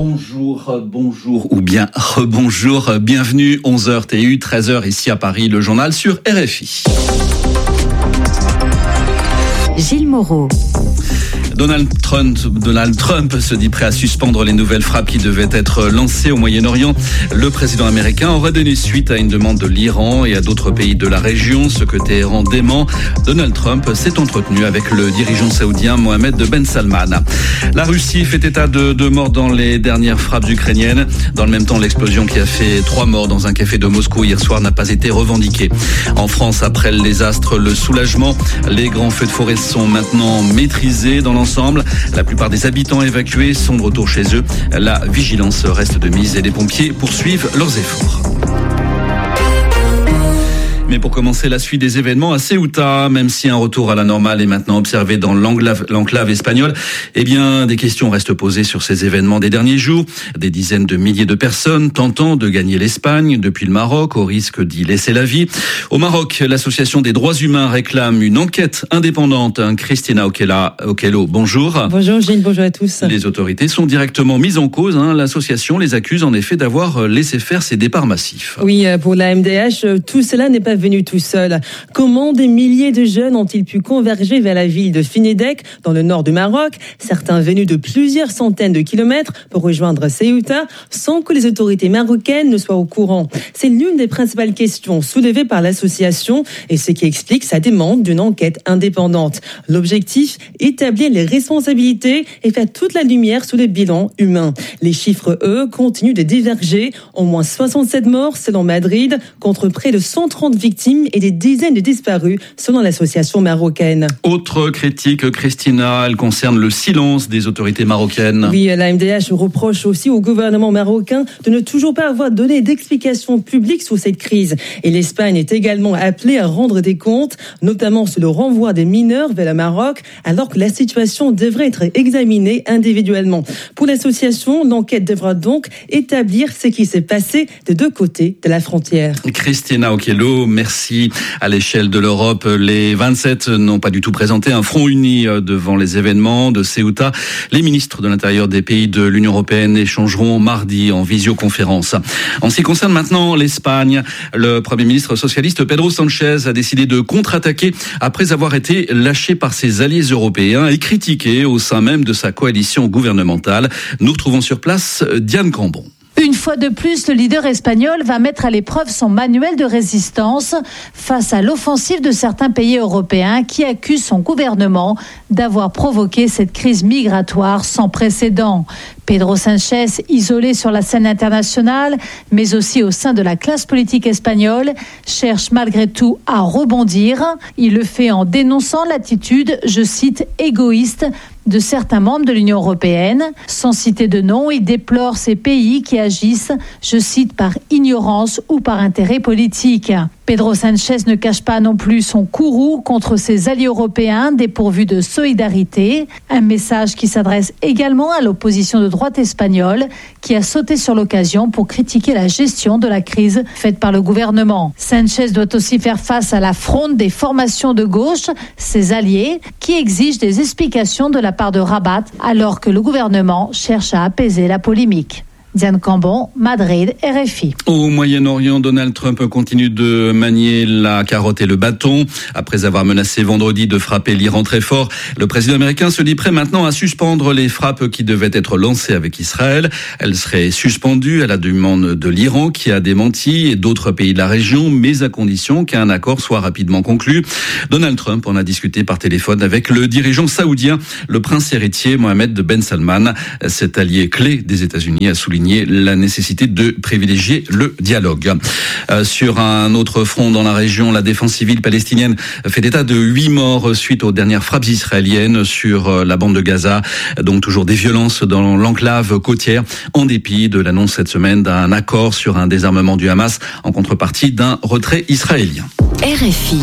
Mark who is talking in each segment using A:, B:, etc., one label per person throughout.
A: Bonjour ou bien rebonjour, bienvenue 11h TU, 13h ici à Paris, le journal sur RFI.
B: Gilles Moreau.
A: Donald Trump se dit prêt à suspendre les nouvelles frappes qui devaient être lancées au Moyen-Orient. Le président américain aurait donné suite à une demande de l'Iran et à d'autres pays de la région, ce que Téhéran dément. Donald Trump s'est entretenu avec le dirigeant saoudien Mohammed Ben Salman. La Russie fait état de 2 morts dans les dernières frappes ukrainiennes. Dans le même temps, l'explosion qui a fait 3 morts dans un café de Moscou hier soir n'a pas été revendiquée. En France, après le désastre, le soulagement. Les grands feux de forêt sont maintenant maîtrisés dans l'ensemble. La plupart des habitants évacués sont de retour chez eux. La vigilance reste de mise et les pompiers poursuivent leurs efforts. Mais pour commencer, la suite des événements à Ceuta, même si un retour à la normale est maintenant observé dans l'enclave espagnole, eh bien, des questions restent posées sur ces événements des derniers jours. Des dizaines de milliers de personnes tentant de gagner l'Espagne depuis le Maroc, au risque d'y laisser la vie. Au Maroc, l'association des droits humains réclame une enquête indépendante. Christina Okello, bonjour.
C: Bonjour Gilles, bonjour à tous.
A: Les autorités sont directement mises en cause. L'association les accuse en effet d'avoir laissé faire ces départs massifs.
C: Oui, pour la MDH, tout cela n'est pas venu tout seul. Comment des milliers de jeunes ont-ils pu converger vers la ville de Finedec, dans le nord du Maroc, certains venus de plusieurs centaines de kilomètres pour rejoindre Ceuta, sans que les autorités marocaines ne soient au courant? C'est l'une des principales questions soulevées par l'association et ce qui explique sa demande d'une enquête indépendante. L'objectif, établir les responsabilités et faire toute la lumière sur le bilan humain. Les chiffres, eux, continuent de diverger. Au moins 67 morts selon Madrid, contre près de 130 victimes et des dizaines de disparus selon l'association marocaine.
A: Autre critique, Christina, elle concerne le silence des autorités marocaines.
C: Oui, la MDH reproche aussi au gouvernement marocain de ne toujours pas avoir donné d'explications publiques sur cette crise. Et l'Espagne est également appelée à rendre des comptes, notamment sur le renvoi des mineurs vers le Maroc, alors que la situation devrait être examinée individuellement. Pour l'association, l'enquête devra donc établir ce qui s'est passé des deux côtés de la frontière.
A: Christina Okello, merci. À l'échelle de l'Europe, les 27 n'ont pas du tout présenté un front uni devant les événements de Ceuta. Les ministres de l'Intérieur des pays de l'Union européenne échangeront mardi en visioconférence. En ce qui concerne maintenant l'Espagne, le Premier ministre socialiste Pedro Sánchez a décidé de contre-attaquer après avoir été lâché par ses alliés européens et critiqué au sein même de sa coalition gouvernementale. Nous retrouvons sur place Diane Cambon.
D: Une fois de plus, le leader espagnol va mettre à l'épreuve son manuel de résistance face à l'offensive de certains pays européens qui accusent son gouvernement d'avoir provoqué cette crise migratoire sans précédent. Pedro Sánchez, isolé sur la scène internationale, mais aussi au sein de la classe politique espagnole, cherche malgré tout à rebondir. Il le fait en dénonçant l'attitude, je cite, égoïste de certains membres de l'Union européenne. Sans citer de nom, il déplore ces pays qui agissent, je cite, par ignorance ou par intérêt politique. Pedro Sánchez ne cache pas non plus son courroux contre ses alliés européens dépourvus de solidarité. Un message qui s'adresse également à l'opposition de droite espagnole qui a sauté sur l'occasion pour critiquer la gestion de la crise faite par le gouvernement. Sánchez doit aussi faire face à la fronde des formations de gauche, ses alliés, qui exigent des explications de la part de Rabat alors que le gouvernement cherche à apaiser la polémique. Diane Cambon, Madrid, RFI.
A: Au Moyen-Orient, Donald Trump continue de manier la carotte et le bâton. Après avoir menacé vendredi de frapper l'Iran très fort, le président américain se dit prêt maintenant à suspendre les frappes qui devaient être lancées avec Israël. Elles seraient suspendues à la demande de l'Iran qui a démenti et d'autres pays de la région, mais à condition qu'un accord soit rapidement conclu. Donald Trump en a discuté par téléphone avec le dirigeant saoudien, le prince héritier Mohammed Ben Salman. Cet allié clé des États-Unis a souligné la nécessité de privilégier le dialogue. Sur un autre front dans la région, la défense civile palestinienne fait état de 8 morts suite aux dernières frappes israéliennes sur la bande de Gaza. Donc toujours des violences dans l'enclave côtière, en dépit de l'annonce cette semaine d'un accord sur un désarmement du Hamas en contrepartie d'un retrait israélien.
B: RFI.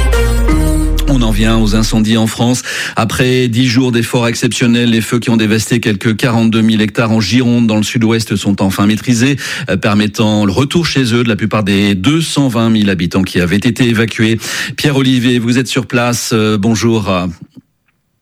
A: On en vient aux incendies en France. Après 10 jours d'efforts exceptionnels, les feux qui ont dévasté quelques 42 000 hectares en Gironde, dans le sud-ouest, sont enfin maîtrisés, permettant le retour chez eux de la plupart des 220 000 habitants qui avaient été évacués. Pierre Olivier, vous êtes sur place. Bonjour.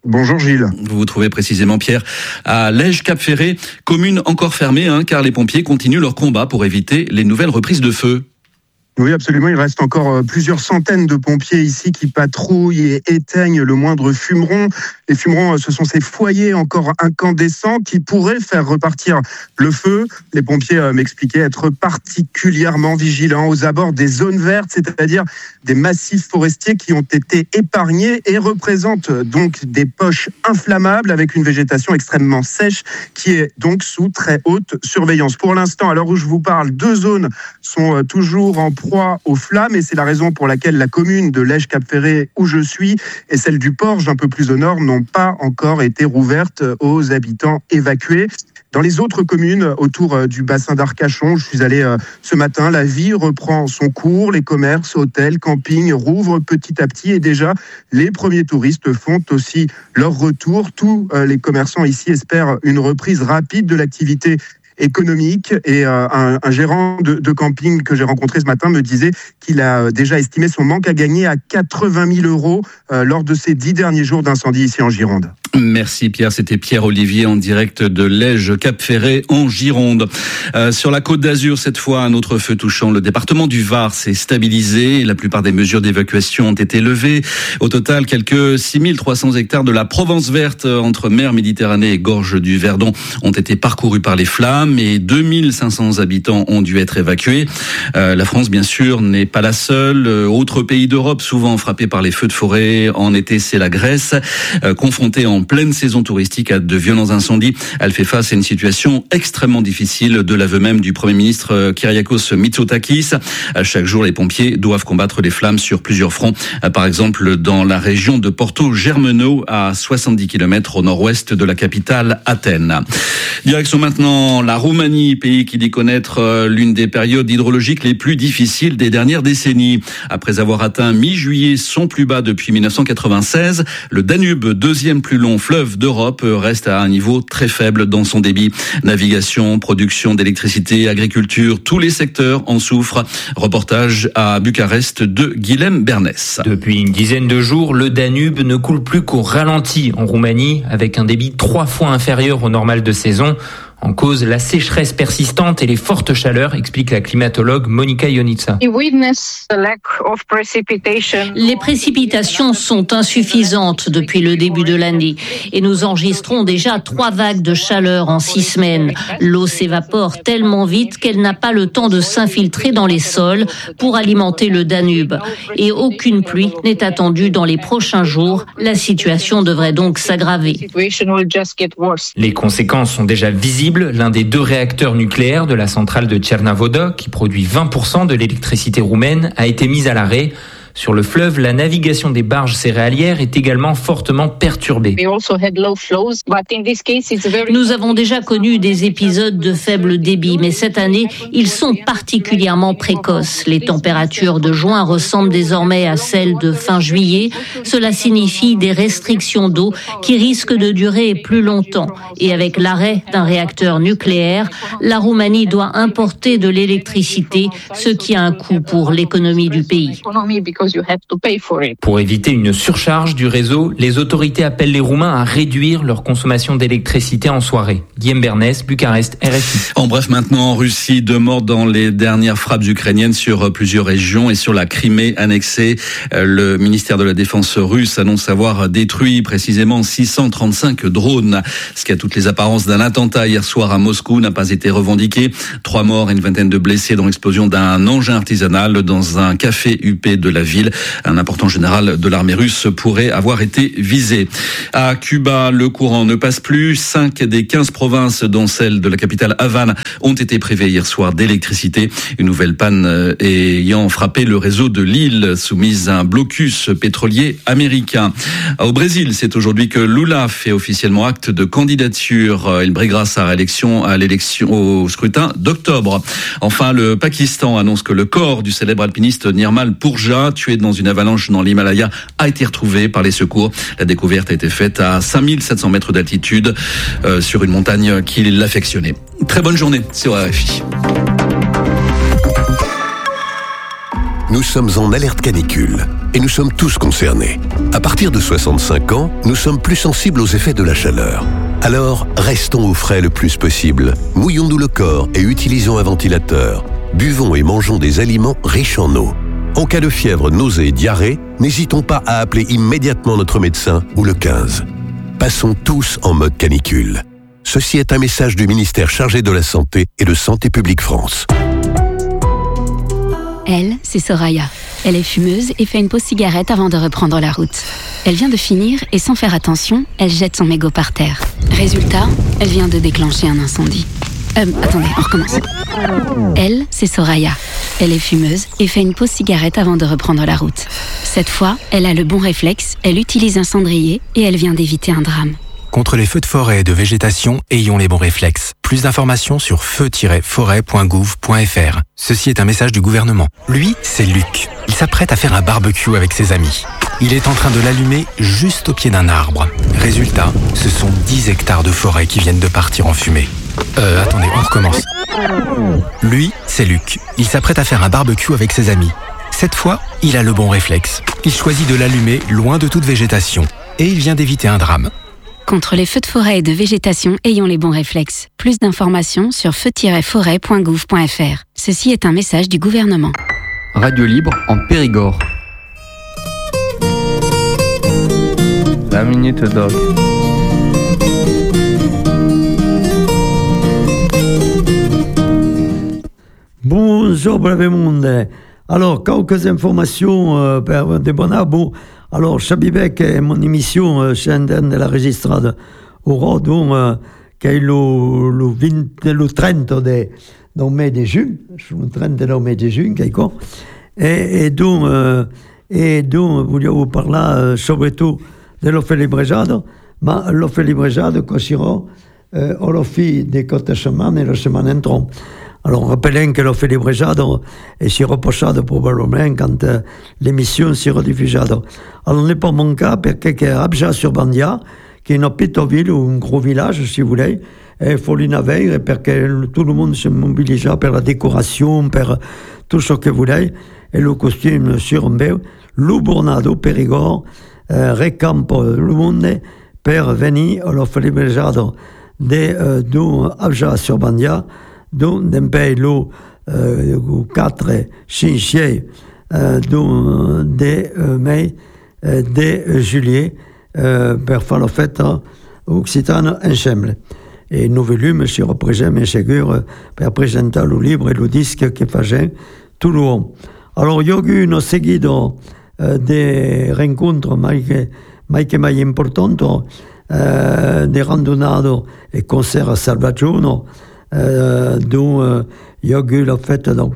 E: Bonjour Gilles.
A: Vous vous trouvez précisément, Pierre, à Lège-Cap-Ferré, commune encore fermée, car les pompiers continuent leur combat pour éviter les nouvelles reprises de feu.
E: Oui, absolument. Il reste encore plusieurs centaines de pompiers ici qui patrouillent et éteignent le moindre fumeron. Les fumerons, ce sont ces foyers encore incandescents qui pourraient faire repartir le feu. Les pompiers m'expliquaient être particulièrement vigilants aux abords des zones vertes, c'est-à-dire des massifs forestiers qui ont été épargnés et représentent donc des poches inflammables avec une végétation extrêmement sèche qui est donc sous très haute surveillance. Pour l'instant, à l'heure où je vous parle, 2 zones sont toujours en proie aux flammes et c'est la raison pour laquelle la commune de Lège-Cap-Ferré où je suis et celle du Porge un peu plus au nord n'ont pas encore été rouvertes aux habitants évacués. Dans les autres communes autour du bassin d'Arcachon, je suis allé ce matin, la vie reprend son cours, les commerces, hôtels, campings rouvrent petit à petit et déjà les premiers touristes font aussi leur retour. Tous les commerçants ici espèrent une reprise rapide de l'activité économique et un gérant de camping que j'ai rencontré ce matin me disait qu'il a déjà estimé son manque à gagner à 80 000 € lors de ces 10 derniers jours d'incendie ici en Gironde.
A: Merci Pierre, c'était Pierre Olivier en direct de Lège-Cap-Ferré en Gironde. Sur la Côte d'Azur, cette fois, un autre feu touchant le département du Var s'est stabilisé et la plupart des mesures d'évacuation ont été levées. Au total, quelques 6300 hectares de la Provence verte entre mer Méditerranée et gorge du Verdon ont été parcourus par les flammes et 2500 habitants ont dû être évacués. La France, bien sûr, n'est pas la seule. Autre pays d'Europe souvent frappé par les feux de forêt en été, c'est la Grèce, confrontée en pleine saison touristique à de violents incendies. Elle fait face à une situation extrêmement difficile, de l'aveu même du Premier ministre Kyriakos Mitsotakis. Chaque jour, les pompiers doivent combattre les flammes sur plusieurs fronts. Par exemple, dans la région de Porto Germano, à 70 km au nord-ouest de la capitale Athènes. Direction maintenant la Roumanie, pays qui dit connaître l'une des périodes hydrologiques les plus difficiles des dernières décennies. Après avoir atteint mi-juillet son plus bas depuis 1996, le Danube, deuxième plus long fleuve d'Europe, reste à un niveau très faible dans son débit. Navigation, production d'électricité, agriculture, tous les secteurs en souffrent. Reportage à Bucarest de Guilhem Bernès.
F: Depuis une dizaine de jours, le Danube ne coule plus qu'au ralenti en Roumanie, avec un débit 3 fois inférieur au normal de saison. En cause, la sécheresse persistante et les fortes chaleurs, explique la climatologue Monica Ionica.
G: Les précipitations sont insuffisantes depuis le début de l'année et nous enregistrons déjà 3 vagues de chaleur en 6 semaines. L'eau s'évapore tellement vite qu'elle n'a pas le temps de s'infiltrer dans les sols pour alimenter le Danube. Et aucune pluie n'est attendue dans les prochains jours. La situation devrait donc s'aggraver.
F: Les conséquences sont déjà visibles. L'un des 2 réacteurs nucléaires de la centrale de Tchernavoda, qui produit 20% de l'électricité roumaine, a été mis à l'arrêt. Sur le fleuve, la navigation des barges céréalières est également fortement perturbée.
G: Nous avons déjà connu des épisodes de faible débit, mais cette année, ils sont particulièrement précoces. Les températures de juin ressemblent désormais à celles de fin juillet. Cela signifie des restrictions d'eau qui risquent de durer plus longtemps. Et avec l'arrêt d'un réacteur nucléaire, la Roumanie doit importer de l'électricité, ce qui a un coût pour l'économie du pays.
F: Pour éviter une surcharge du réseau, les autorités appellent les Roumains à réduire leur consommation d'électricité en soirée. Guilhem Bernès, Bucarest, RFI.
A: En bref, maintenant en Russie, 2 morts dans les dernières frappes ukrainiennes sur plusieurs régions et sur la Crimée annexée. Le ministère de la Défense russe annonce avoir détruit précisément 635 drones. Ce qui a toutes les apparences d'un attentat hier soir à Moscou n'a pas été revendiqué. 3 morts et une vingtaine de blessés dans l'explosion d'un engin artisanal dans un café huppé de la ville. Un important général de l'armée russe pourrait avoir été visé. À Cuba, le courant ne passe plus. 5 des 15 provinces, dont celle de la capitale Havane, ont été privées hier soir d'électricité. Une nouvelle panne ayant frappé le réseau de l'île, soumise à un blocus pétrolier américain. Au Brésil, c'est aujourd'hui que Lula fait officiellement acte de candidature. Il briguera sa réélection au scrutin d'octobre. Enfin, le Pakistan annonce que le corps du célèbre alpiniste Nirmal Purja, tué dans une avalanche dans l'Himalaya, a été retrouvé par les secours. La découverte a été faite à 5700 mètres d'altitude sur une montagne qui l'affectionnait. Très bonne journée sur RFI.
H: nous sommes en alerte canicule et nous sommes tous concernés. À partir de 65 ans, nous sommes plus sensibles aux effets de la chaleur. Alors, restons au frais le plus possible. Mouillons-nous le corps et utilisons un ventilateur. Buvons et mangeons des aliments riches en eau. En cas de fièvre, nausées et diarrhée, n'hésitons pas à appeler immédiatement notre médecin ou le 15. Passons tous en mode canicule. Ceci est un message du ministère chargé de la Santé et de Santé publique France.
I: Elle, c'est Soraya. Elle est fumeuse et fait une pause cigarette avant de reprendre la route. Elle vient de finir et sans faire attention, elle jette son mégot par terre. Résultat, elle vient de déclencher un incendie. Attendez, on recommence. Elle, c'est Soraya. Elle est fumeuse et fait une pause cigarette avant de reprendre la route. Cette fois, elle a le bon réflexe, elle utilise un cendrier et elle vient d'éviter un drame.
J: Contre les feux de forêt et de végétation, ayons les bons réflexes. Plus d'informations sur feu-forêt.gouv.fr. Ceci est un message du gouvernement. Lui, c'est Luc. Il s'apprête à faire un barbecue avec ses amis. Il est en train de l'allumer juste au pied d'un arbre. Résultat, ce sont 10 hectares de forêt qui viennent de partir en fumée. Attendez, on recommence. Lui, c'est Luc. Il s'apprête à faire un barbecue avec ses amis. Cette fois, il a le bon réflexe. Il choisit de l'allumer loin de toute végétation. Et il vient d'éviter un drame.
I: Contre les feux de forêt et de végétation, ayons les bons réflexes. Plus d'informations sur feu-forêt.gouv.fr. Ceci est un message du gouvernement.
K: Radio libre en Périgord. La Minute Dog.
L: Bonjour brave monde. Alors, quelques informations per de Bonabo. Alors, Chabibek è un'emissione scendendo della registrata ora, che è il 30 del mese di giugno, il 30 del mese di giugno, che è qua. E vogliamo parlare soprattutto dell'Offelibreggiato, ma l'Offelibreggiato cosirà alla fine di questa settimana e la settimana entrante. Alors, rappelons que l'Offelibreggiato si reposata probablement quand l'émission sera diffusée. Alors, ne pas manquer perché che Abja sur Bandia, qui est une petite ville ou un gros village, si vous voulez, il faut l'inavere perché tout le monde se mobilise pour la décoration, pour tout ce que vous voulez, et le costume sur un peu. Le Bornado, Périgord, récampe le monde pour venir à l'Offelibreggiato de Abja sur Bandia, d'un pays lo 4, 5, 6 de mai, de juillet, per fare la festa occitana ensemble. E il volume si représente sicuro per presentare il libro e il disco che facciamo tutto l'uomo. Alors, il y a eu una seguito de rencontres mai importanti, de randonnade e concerti a Salvaggiuno, dont il y a eu la fête d'un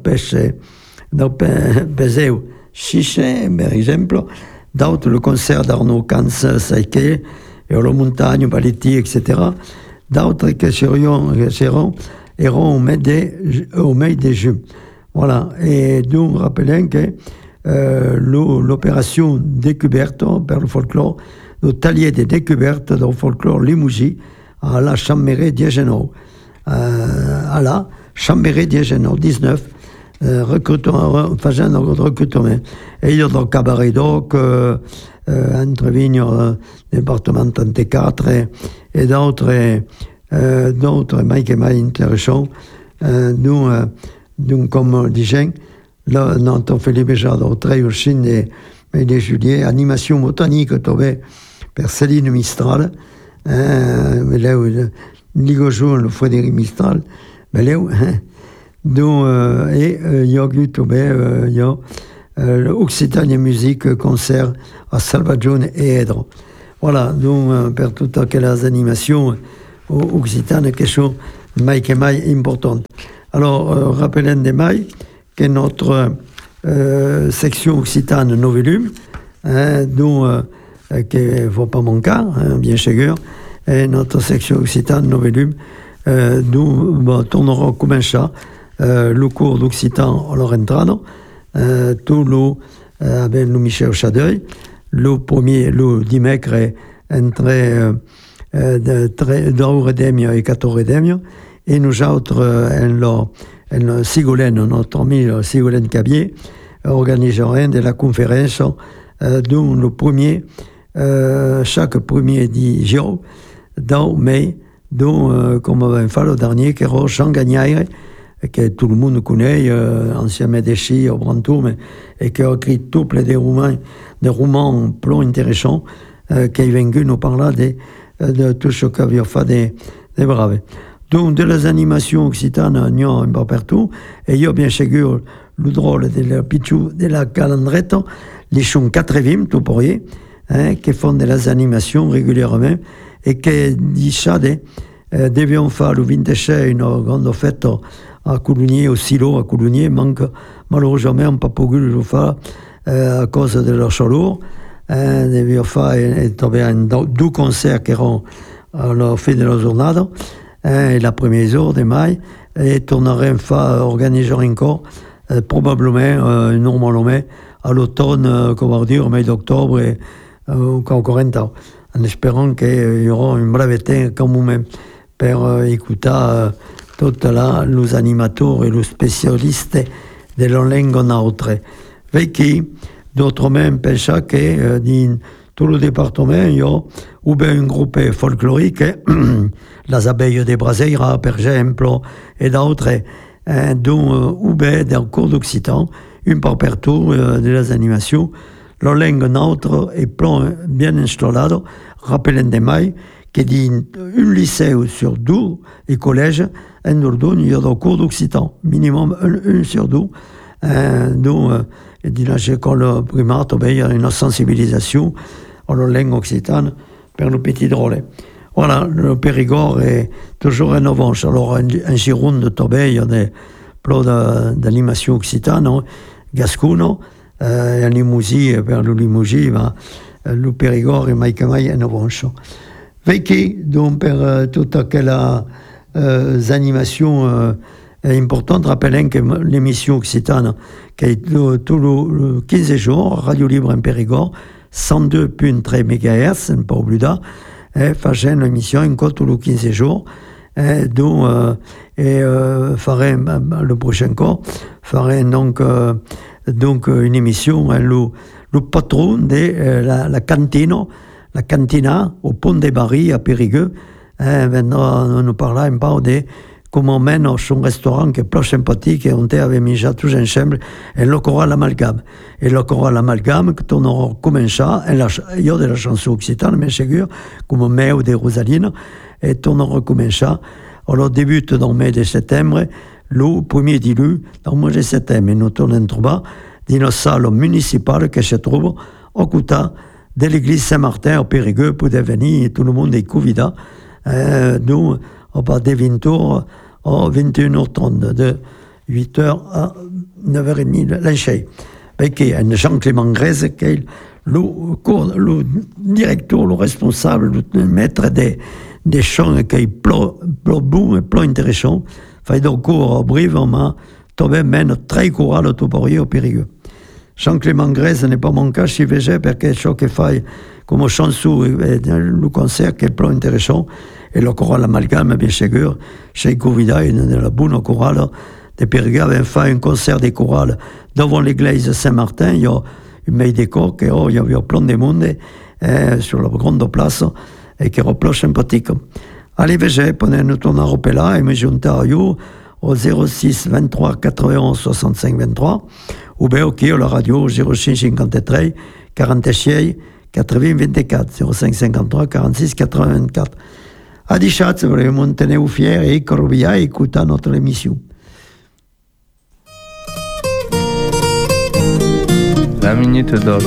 L: Peseu Chiché, par exemple, d'autres le concert d'Arnaud Kans, Saïké, et la montagne, Baletti, etc. D'autres qui seront au mai de juin. Voilà. Et donc, rappelons que l'opération découverte par le folklore, le talier de découverte du folklore Limousin à la Chambéry d'Agenau. À la Chambéry d'Agenau, 19, faisant un recrutement. Et il y a dans Cabaret d'Oc, entre Vignes, département 34, et d'autres intéressants. Donc, comme disais, là, notre Offelibreggiato au 13 de juillet, animation botanique trouvée par Céline Mistral, Ligojo, le Frédéric Mistral, et il y a eu l'Occitanie Musique concert à Salvaggione et Edro. Voilà, donc per toutes aquelles animations occitanes qui sont mai importantes. Alors, rappelons de mai que notre section occitane Novelum, dont qui ne faut pas manquer, bien sûr, et notre section occitane Novelum, nous tournerons comme ça le cours d'occitan à leur entrée, tout le avec le Michel Chadeuil, le premier, le dimanche, entre 2h30 et 4h30, et nous autres, en Sigolène, notre ami Sigolène Cabier, organiseront de la conférence dont le premier, chaque premier 10 jours, dans mai, dont, comme on va faire le dernier, qui est Jean Gagnaire, que tout le monde connaît, ancien médecin au Brantôme, et qui a écrit tout plein de romans plus intéressants, qui est venu nous parler de tout ce qu'avait fait des braves. Donc, de les animations occitanes, il y a un peu partout, et il y a bien sûr le drôle de la calandrette, les sont 80, tout pour y, qui font des animations régulièrement, et qui disent ça, devions faire le 26 une grande fête à Coulugny, au silo à Coulugny, manque malheureusement pas pu le faire à cause de leur chaleur. Devions faire deux concerts qui seront à la fin de la journée, et la première jour de mai, et tournerons faire organiser encore, probablement, normalement, à l'automne, comment dire, au mois d'octobre, et encore un temps, en espérant qu'il y aura une brève temps quand même pour écouter tous les animateurs et les spécialistes de la langue autre. Qui, d'autres même pensent que dans tout le département, il y a ou bien un groupe folklorique, les abeilles de Braseira, par exemple, et d'autres, dont ou bien dans le cours d'occitan, une par partout des animations. La langue neutre est bien installée, rappelant des mailles, qui dit un lycée sur 2 et collège, en Dordogne, il y a des cours d'occitan, minimum un sur 2. Donc, dans l'école primaire, il y a une sensibilisation à la langue occitane pour le petit drôle. Voilà, le Périgord est toujours en avance. Alors, en Gironde, il y a des plans d'animation occitane, gasconne, en Limousin, vers le Limousin, le Périgord et Maïkamaï en avance. Vécu, donc, pour toutes les animations importantes, rappelons que l'émission occitane, qui est tout le 15 jours, Radio Libre en Périgord, 102.3 MHz, pas oublié, faisait une émission encore tous les 15 jours, dont ferait le prochain cours, ferait donc une émission, le patron de la cantina au Pont des Barils à Périgueux. Maintenant, on nous parla un peu de comment on mène son restaurant qui est plus sympathique et on avait mis tous ensemble et le choral amalgame. Et le choral amalgame, quand on aura commencé, il y a de la chanson occitane, mais c'est sûr, comme Mai ou des Rosalines, et on aura commencé. Alors, débute dans le mois de septembre, le premier dilu, dans le mois de septembre, et nous tournons dans une salle municipale qui se trouve au côté de l'église Saint-Martin au Périgueux pour devenir tout le monde est convidat. Nous, on va de 20h à 21h30, de 8h à 9h30, l'enchée. Avec Jean-Clément Grèze, qui est le directeur, le responsable, le maître des chants, qui est plus bon et plus intéressant. Fait donc cours au Brive, on m'a trouvé même très courant le Toporier au Périgueux. Jean-Clément Grèze n'est pas mon cas, je suis végé, parce que ce qu'il fait comme chanson et le concert qui est plus intéressant, et le choral amalgame, bien sûr, chez Covida, une de la bonne chorale de Périgueux avait fait un concert de chorale devant l'église Saint-Martin, il y a une meille décor, il y avait plein de monde sur la grande place, et qui est plus sympathique. Allez, végé, prenez nous tourner au là, et me junter à vous au 06 23 91 65 23, ou bien ok, la radio 05 53 46 80 24, 05 53 46 84. A dichat, se volete mantenere fieri e corvia e écouter notre émission.
K: La Minute Doc.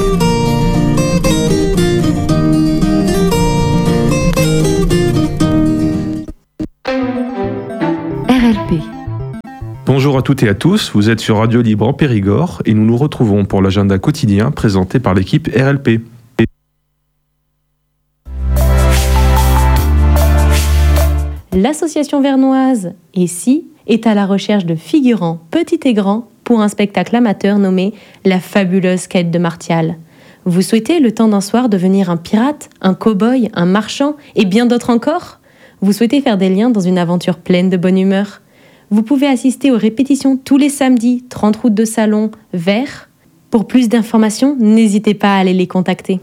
B: RLP.
M: Bonjour à toutes et à tous, vous êtes sur Radio Libre en Périgord et nous nous retrouvons pour l'agenda quotidien présenté par l'équipe RLP.
N: L'association vernoise Et Si est à la recherche de figurants petits et grands pour un spectacle amateur nommé La fabuleuse quête de Martial. Vous souhaitez le temps d'un soir devenir un pirate, un cow-boy, un marchand et bien d'autres encore ? Vous souhaitez faire des liens dans une aventure pleine de bonne humeur ? Vous pouvez assister aux répétitions tous les samedis, 30 routes de Salon, vers Pour plus d'informations, n'hésitez pas à aller les contacter.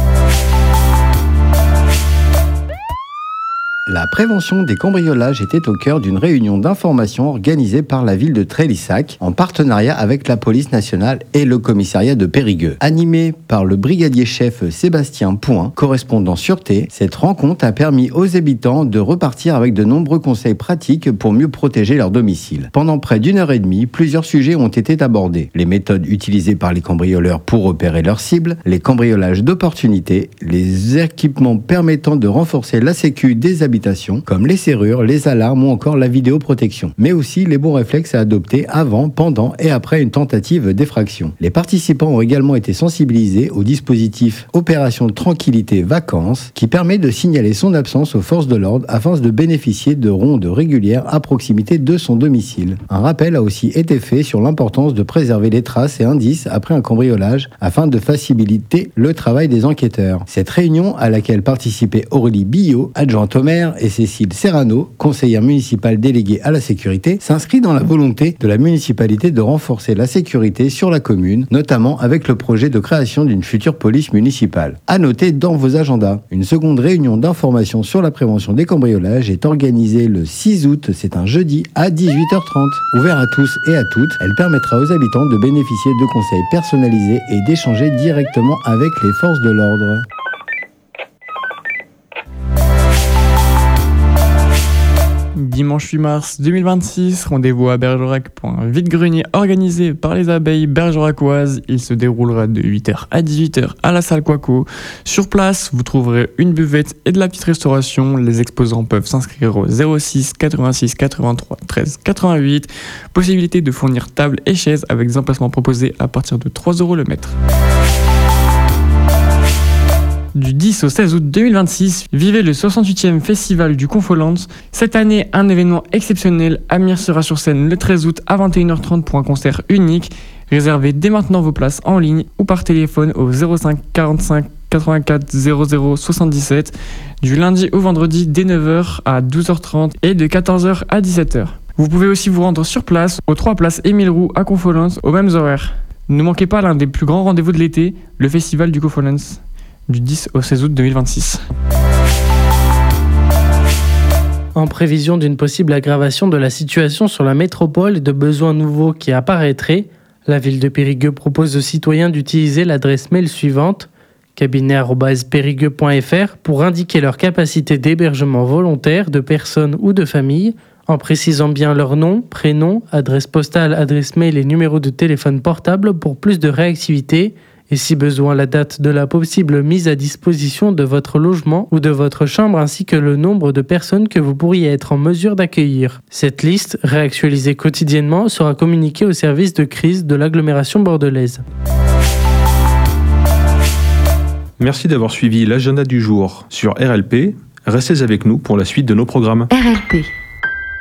O: La prévention des cambriolages était au cœur d'une réunion d'information organisée par la ville de Trélissac en partenariat avec la police nationale et le commissariat de Périgueux. Animée par le brigadier-chef Sébastien Point, correspondant sûreté, cette rencontre a permis aux habitants de repartir avec de nombreux conseils pratiques pour mieux protéger leur domicile. Pendant près d'une heure et demie, plusieurs sujets ont été abordés. Les méthodes utilisées par les cambrioleurs pour repérer leurs cibles, les cambriolages d'opportunité, les équipements permettant de renforcer la sécurité des habitants comme les serrures, les alarmes ou encore la vidéoprotection, mais aussi les bons réflexes à adopter avant, pendant et après une tentative d'effraction. Les participants ont également été sensibilisés au dispositif Opération Tranquillité Vacances qui permet de signaler son absence aux forces de l'ordre afin de bénéficier de rondes régulières à proximité de son domicile. Un rappel a aussi été fait sur l'importance de préserver les traces et indices après un cambriolage afin de faciliter le travail des enquêteurs. Cette réunion à laquelle participait Aurélie Billot, adjointe au maire, et Cécile Serrano, conseillère municipale déléguée à la sécurité, s'inscrit dans la volonté de la municipalité de renforcer la sécurité sur la commune, notamment avec le projet de création d'une future police municipale. À noter dans vos agendas, une seconde réunion d'information sur la prévention des cambriolages est organisée le 6 août, c'est un jeudi à 18h30. Ouvert à tous et à toutes, elle permettra aux habitants de bénéficier de conseils personnalisés et d'échanger directement avec les forces de l'ordre.
P: Dimanche 8 mars 2026, rendez-vous à Bergerac pour un vide-grenier organisé par les abeilles bergeracoises. Il se déroulera de 8h à 18h à la salle Quaco. Sur place, vous trouverez une buvette et de la petite restauration. Les exposants peuvent s'inscrire au 06 86 83 13 88. Possibilité de fournir table et chaises avec des emplacements proposés à partir de 3 € le mètre. Du 10 au 16 août 2026, vivez le 68e festival du Confoland. Cette année, un événement exceptionnel. Amir sera sur scène le 13 août à 21h30 pour un concert unique. Réservez dès maintenant vos places en ligne ou par téléphone au 05 45 84 00 77 du lundi au vendredi dès 9h à 12h30 et de 14h à 17h. Vous pouvez aussi vous rendre sur place aux 3 places Émile Roux à Confoland aux mêmes horaires. Ne manquez pas l'un des plus grands rendez-vous de l'été, le festival du Confoland. Du 10 au 16 août 2026.
Q: En prévision d'une possible aggravation de la situation sur la métropole et de besoins nouveaux qui apparaîtraient, la ville de Périgueux propose aux citoyens d'utiliser l'adresse mail suivante cabinet@perigueux.fr pour indiquer leur capacité d'hébergement volontaire de personnes ou de familles, en précisant bien leur nom, prénom, adresse postale, adresse mail et numéro de téléphone portable pour plus de réactivité, et si besoin la date de la possible mise à disposition de votre logement ou de votre chambre ainsi que le nombre de personnes que vous pourriez être en mesure d'accueillir. Cette liste, réactualisée quotidiennement, sera communiquée au service de crise de l'agglomération bordelaise.
M: Merci d'avoir suivi l'agenda du jour sur RLP. Restez avec nous pour la suite de nos programmes.
B: RLP.